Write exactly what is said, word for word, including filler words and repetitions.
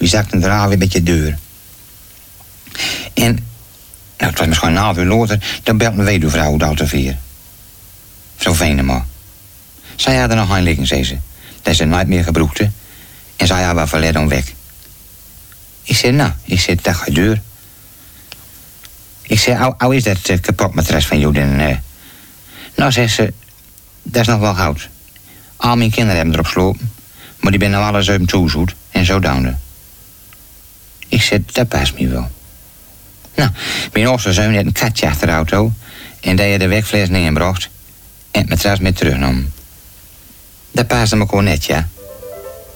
Die zakte er alweer met je deur. En, nou, het was misschien een half uur later, dan belt mijn weduwvrouw de auto weer. Zo Venema. Zij had er nog een liggen, zei ze. Dat ze nooit meer gebroekte. En zij had wel verleden om weg. Ik zei, nou, ik zei, dat gaat deur. Ik zei, hoe, hoe is dat uh, kapot matras van jou? En, uh, nou, zegt ze, dat is nog wel goud. Al mijn kinderen hebben erop slopen. Maar die ben nou alles uit toezoet en zo down. Ik zei, dat past me wel. Nou, mijn oudste zoon had een katje achter de auto. En die had de wegfles neergebracht. En het matras mee teruggenomen. Dat paste me gewoon net, ja.